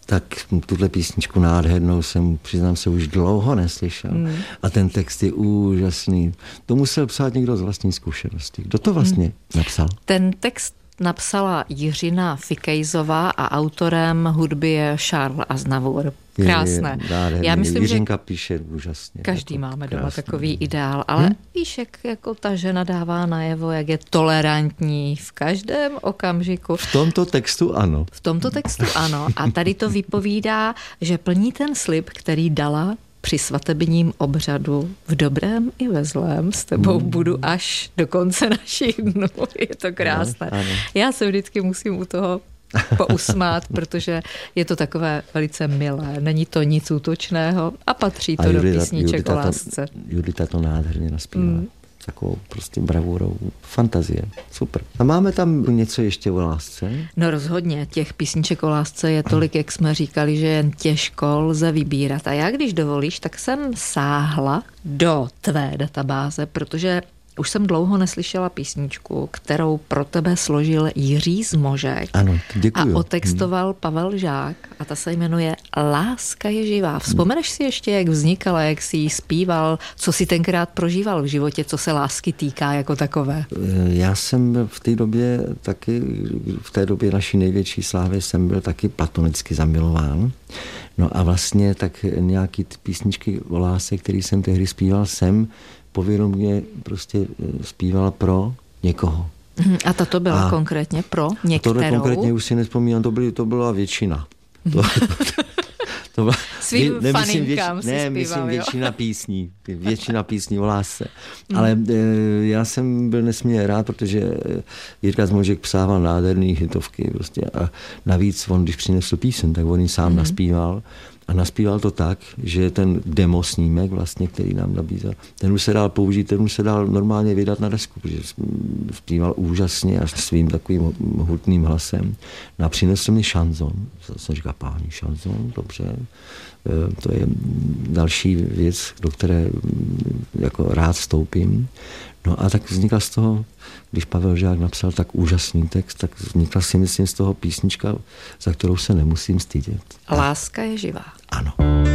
tak tuhle písničku nádhernou jsem, přiznám se, už dlouho neslyšel. A ten text je úžasný. To musel psát někdo z vlastní zkušenosti. Kdo to vlastně napsal? Ten text napsala Jiřina Fikejzová a autorem hudby je Charles Aznavour. Krásné. Já myslím, Jiřinka píše úžasně. Každý máme doma takový ideál, ale víš, jak ta žena dává najevo, jak je tolerantní v každém okamžiku. V tomto textu ano. V tomto textu ano. A tady to vypovídá, že plní ten slib, který dala při svatebním obřadu v dobrém i ve zlém. S tebou budu až do konce našich dnů. Je to krásné. Ano. Já se vždycky musím u toho pousmát, protože je to takové velice milé. Není to nic útočného a patří to do písniček o lásce. Judita to nádherně naspívá. Takovou prostě bravurou. Fantazie. Super. A máme tam něco ještě o lásce? No rozhodně. Těch písniček o lásce je tolik, jak jsme říkali, že jen těžko lze vybírat. A já, když dovolíš, tak jsem sáhla do tvé databáze, protože už jsem dlouho neslyšela písničku, kterou pro tebe složil Jiří Zmožek. Ano, děkuju. A otextoval Pavel Žák a ta se jmenuje Láska je živá. Vzpomeneš si ještě, jak vznikala, jak jsi ji zpíval, co jsi tenkrát prožíval v životě, co se lásky týká jako takové? Já jsem v té době naší největší slávy jsem byl taky platonicky zamilován. No a vlastně tak nějaký ty písničky o lásce, který jsem tehdy zpíval, jsem povědomě prostě zpíval pro někoho. A tato byla konkrétně pro některou? Tohle konkrétně už si nespomínám, to byla většina. Svým faninkám si zpíval, myslím většina písní o lásce. Ale já jsem byl nesmírně rád, protože Jirka Zmožek psával nádherný hitovky prostě a navíc on, když přinesl píseň, tak on ji sám naspíval. A naspíval to tak, že ten demo snímek, vlastně, který nám nabízel, ten už se dal použít, ten už se dal normálně vydat na desku, protože zpíval úžasně a svým takovým hutným hlasem. A přinesl mi šanzon. Jsem říkal, páni, šanzon, dobře. To je další věc, do které jako rád vstoupím. No a tak vznikla z toho, když Pavel Žák napsal tak úžasný text, tak vznikla si myslím z toho písnička, za kterou se nemusím stydět. Láska je živá. Ano.